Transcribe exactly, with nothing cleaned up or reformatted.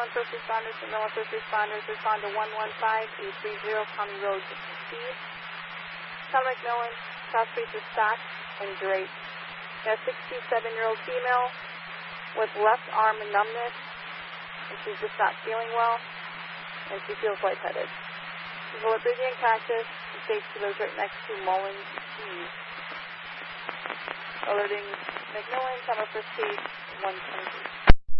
one first responders, Sunderland one first responders, respond to one one five eight three zero County Road C. Town of McMillan, cross streets of Stock and Drake. A sixty-seven-year-old female with left arm numbness, and she's just not feeling well, and she feels lightheaded. She's a Liberian cactus, and states she lives right next to Mullins Keys. Alerting McMillan, summer first case, one twenty-three.